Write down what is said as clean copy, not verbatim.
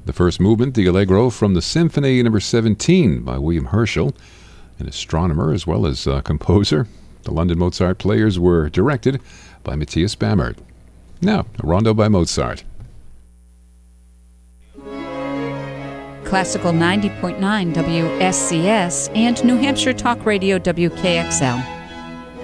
The first movement, the Allegro from the Symphony No. 17 by William Herschel, an astronomer as well as composer. The London Mozart Players were directed by Matthias Bammert. Now, a rondo by Mozart. Classical 90.9 WSCS and New Hampshire Talk Radio WKXL.